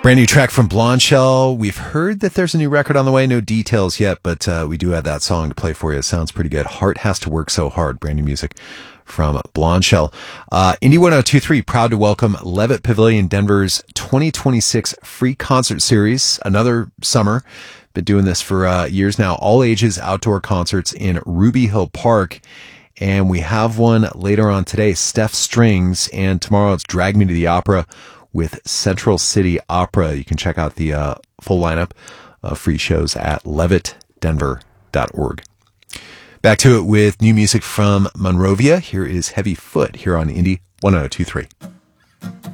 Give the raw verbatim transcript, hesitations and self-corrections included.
Brand new track from Blonde Shell. We've heard that there's a new record on the way. No details yet, but uh, we do have that song to play for you. It sounds pretty good. Heart Has to Work So Hard. Brand new music from Blonde Shell. Uh, Indie ten twenty-three, proud to welcome Levitt Pavilion Denver's twenty twenty-six free concert series. Another summer. Been doing this for uh, years now. All ages outdoor concerts in Ruby Hill Park. And we have one later on today, Steph Strings. And tomorrow it's Drag Me to the Opera with Central City Opera. You can check out the uh, full lineup of free shows at levitt denver dot org. Back to it with new music from Monrovia. Here is Heavy Foot here on Indie ten twenty-three.